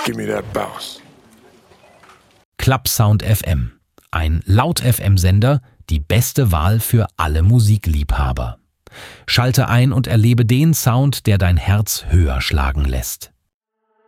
Give me that bounce. Clubsound FM. Ein Laut-FM-Sender, die beste Wahl für alle Musikliebhaber. Schalte ein und erlebe den Sound, der dein Herz höher schlagen lässt.